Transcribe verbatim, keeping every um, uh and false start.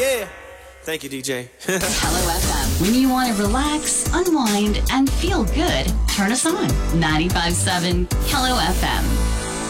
yeah. Thank you, D J. Hello F M. When you want to relax, unwind, and feel good, turn us on. ninety-five point seven Hello F M.